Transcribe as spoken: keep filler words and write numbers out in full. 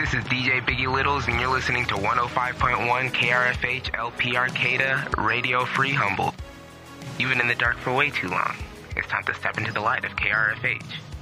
This is D J Biggie Littles, and you're listening to one oh five point one K R F H L P Arcata, Radio Free Humboldt. You've been in the dark for way too long. It's time to step into the light of K R F H.